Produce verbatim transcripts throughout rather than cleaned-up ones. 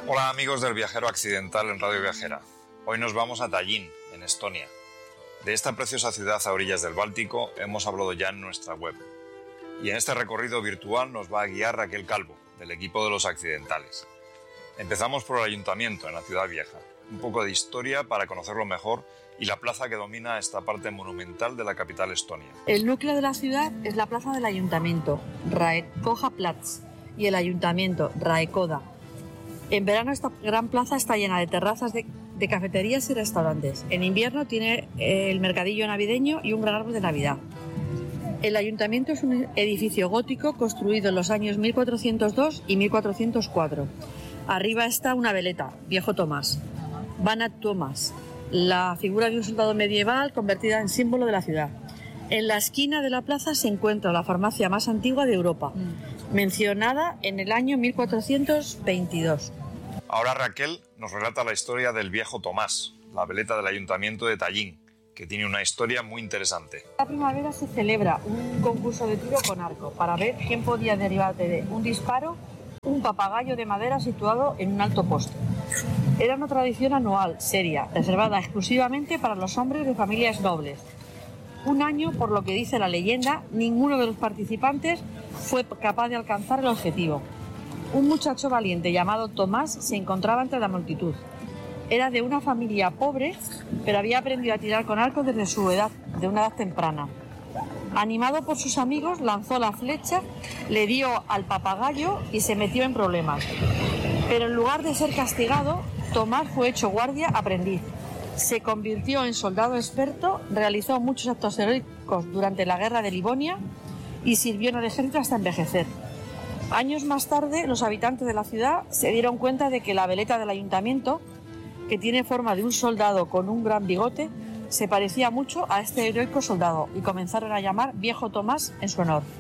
Hola amigos del Viajero Accidental en Radio Viajera. Hoy nos vamos a Tallin, en Estonia. De esta preciosa ciudad a orillas del Báltico hemos hablado ya en nuestra web. Y en este recorrido virtual nos va a guiar Raquel Calvo, del equipo de los accidentales. Empezamos por el ayuntamiento, en la ciudad vieja. Un poco de historia para conocerlo mejor y la plaza que domina esta parte monumental de la capital estonia. El núcleo de la ciudad es la plaza del ayuntamiento, Raekoja Platz, y el ayuntamiento, Raekoda. En verano esta gran plaza está llena de terrazas de, de cafeterías y restaurantes. En invierno tiene el mercadillo navideño y un gran árbol de Navidad. El ayuntamiento es un edificio gótico construido en los años mil cuatrocientos dos y mil cuatrocientos cuatro. Arriba está una veleta, Viejo Tomás, Banat Tomás, la figura de un soldado medieval convertida en símbolo de la ciudad. En la esquina de la plaza se encuentra la farmacia más antigua de Europa, mencionada en el año mil cuatrocientos veintidós. Ahora Raquel nos relata la historia del Viejo Tomás, la veleta del ayuntamiento de Tallin, que tiene una historia muy interesante. La primavera se celebra un concurso de tiro con arco para ver quién podía derivar de un disparo un papagayo de madera situado en un alto poste. Era una tradición anual, seria, reservada exclusivamente para los hombres de familias nobles. Un año, por lo que dice la leyenda, ninguno de los participantes fue capaz de alcanzar el objetivo. Un muchacho valiente llamado Tomás se encontraba entre la multitud. Era de una familia pobre, pero había aprendido a tirar con arco desde su edad, de una edad temprana. Animado por sus amigos, lanzó la flecha, le dio al papagayo y se metió en problemas. Pero en lugar de ser castigado, Tomás fue hecho guardia aprendiz. Se convirtió en soldado experto, realizó muchos actos heroicos durante la guerra de Livonia y sirvió en el ejército hasta envejecer. Años más tarde, los habitantes de la ciudad se dieron cuenta de que la veleta del ayuntamiento, que tiene forma de un soldado con un gran bigote, se parecía mucho a este heroico soldado y comenzaron a llamar Viejo Tomás en su honor.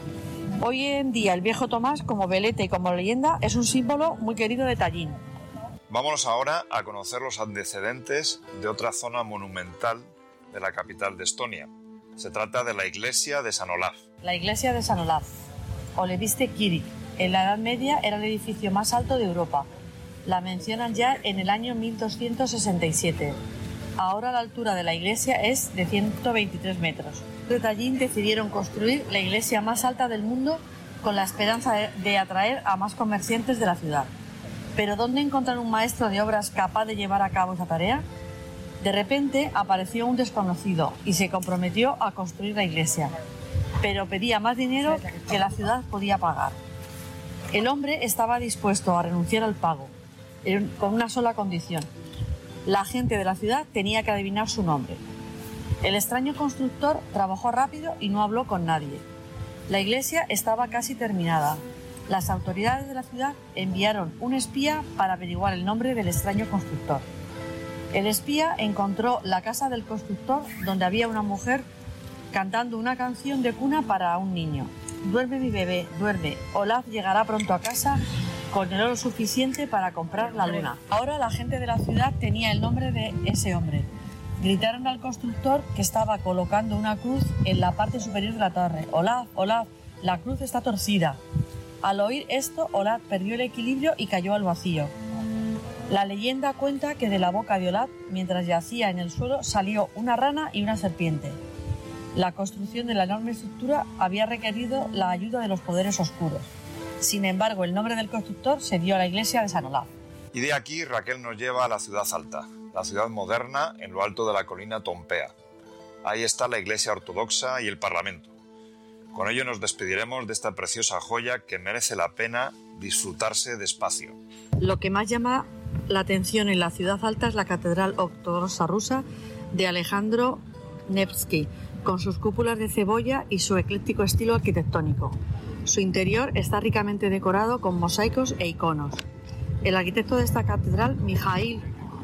Hoy en día el Viejo Tomás, como veleta y como leyenda, es un símbolo muy querido de Tallin. Vámonos ahora a conocer los antecedentes de otra zona monumental de la capital de Estonia. Se trata de la iglesia de San Olaf. La iglesia de San Olaf, Oleviste Kirik, en la Edad Media era el edificio más alto de Europa. La mencionan ya en el año mil doscientos sesenta y siete. Ahora la altura de la iglesia es de ciento veintitrés metros. De Tallin decidieron construir la iglesia más alta del mundo con la esperanza de atraer a más comerciantes de la ciudad. ¿Pero dónde encontrar un maestro de obras capaz de llevar a cabo esa tarea? De repente apareció un desconocido y se comprometió a construir la iglesia, pero pedía más dinero que la ciudad podía pagar. El hombre estaba dispuesto a renunciar al pago, con una sola condición. La gente de la ciudad tenía que adivinar su nombre. El extraño constructor trabajó rápido y no habló con nadie. La iglesia estaba casi terminada. Las autoridades de la ciudad enviaron un espía para averiguar el nombre del extraño constructor. El espía encontró la casa del constructor donde había una mujer cantando una canción de cuna para un niño. Duerme mi bebé, duerme. Olaf llegará pronto a casa con el oro suficiente para comprar la luna. Ahora la gente de la ciudad tenía el nombre de ese hombre. Gritaron al constructor que estaba colocando una cruz en la parte superior de la torre. Olaf, Olaf, la cruz está torcida. Al oír esto, Olaf perdió el equilibrio y cayó al vacío. La leyenda cuenta que de la boca de Olaf, mientras yacía en el suelo, salió una rana y una serpiente. La construcción de la enorme estructura había requerido la ayuda de los poderes oscuros. Sin embargo, el nombre del constructor se dio a la iglesia de San Olaf. Y de aquí Raquel nos lleva a la ciudad alta, la ciudad moderna en lo alto de la colina Tompea. Ahí está la iglesia ortodoxa y el parlamento. Con ello nos despediremos de esta preciosa joya que merece la pena disfrutarse despacio. Lo que más llama la atención en la ciudad alta es la catedral ortodoxa rusa de Alejandro Nevsky, con sus cúpulas de cebolla y su ecléctico estilo arquitectónico. Su interior está ricamente decorado con mosaicos e iconos. El arquitecto de esta catedral, Mikhail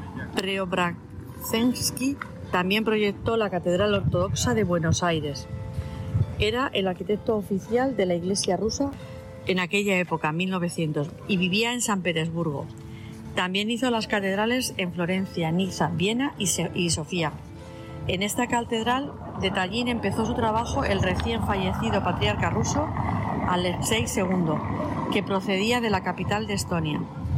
Preobrazhensky, también proyectó la Catedral Ortodoxa de Buenos Aires. Era el arquitecto oficial de la Iglesia rusa en aquella época, mil novecientos, y vivía en San Petersburgo. También hizo las catedrales en Florencia, Niza, Viena y, Se- y Sofía. En esta catedral de Tallin empezó su trabajo el recién fallecido patriarca ruso Alexei segundo, que procedía de la capital de Estonia.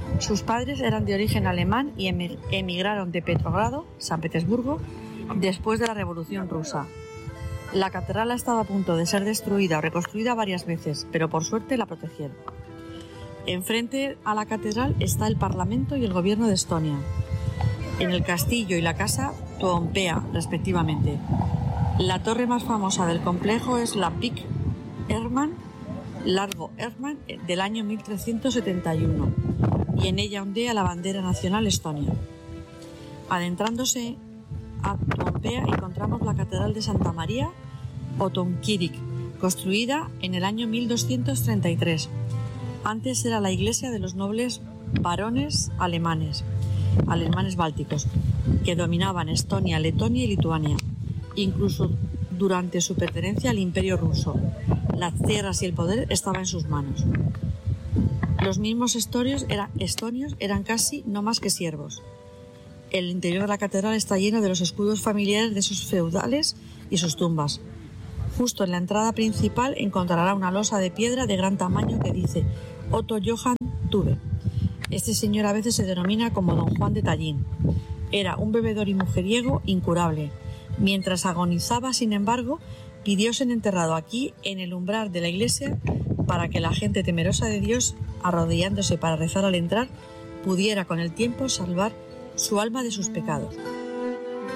Sus padres eran de origen alemán y emigraron de Petrogrado, San Petersburgo, después de la Revolución Rusa. La catedral ha estado a punto de ser destruida o reconstruida varias veces, pero por suerte la protegieron. Enfrente a la catedral está el Parlamento y el Gobierno de Estonia. En el castillo y la casa Toompea, respectivamente. La torre más famosa del complejo es la Pik Hermann, Largo Hermann, del año mil trescientos setenta y uno, y en ella ondea la bandera nacional estonia. Adentrándose a Toompea encontramos la Catedral de Santa María Ottonkirk, construida en el año mil doscientos treinta y tres. Antes era la iglesia de los nobles varones alemanes, alemanes bálticos, que dominaban Estonia, Letonia y Lituania, incluso durante su pertenencia al Imperio ruso. Las tierras y el poder estaban en sus manos. Los mismos estonios eran, estonios eran casi no más que siervos. El interior de la catedral está lleno de los escudos familiares de sus feudales y sus tumbas. Justo en la entrada principal encontrará una losa de piedra de gran tamaño que dice Otto Johann Tube. Este señor a veces se denomina como Don Juan de Tallin. Era un bebedor y mujeriego incurable. Mientras agonizaba, sin embargo, pidió ser enterrado aquí, en el umbral de la iglesia, para que la gente temerosa de Dios, arrodillándose para rezar al entrar, pudiera con el tiempo salvar su alma de sus pecados.